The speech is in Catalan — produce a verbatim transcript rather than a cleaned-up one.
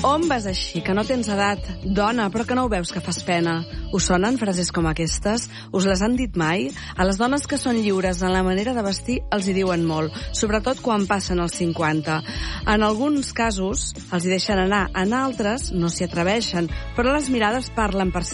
On vas així, que no tens edat? Dona, però que no ho veus que fas pena? Us sonen frases com aquestes? Us les han dit mai? A les dones que són lliures en la manera de vestir els hi diuen molt, sobretot quan passen els cinquanta. En alguns casos els hi deixen anar, en altres no s'hi atreveixen, però les mirades parlen per si